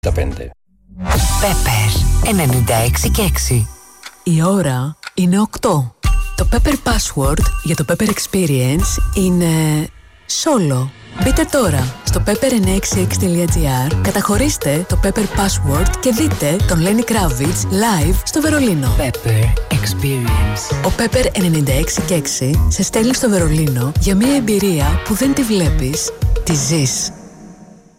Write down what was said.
Pepper 96 και 6. Η ώρα είναι 8. Το Pepper Password για το Pepper Experience είναι solo. Μπείτε τώρα στο pepper966.gr, καταχωρήστε το Pepper Password και δείτε τον Lenny Kravitz live στο Βερολίνο. Pepper Experience. Ο Pepper 96 και 6 σε στέλνει στο Βερολίνο για μια εμπειρία που δεν τη βλέπεις, τη ζεις.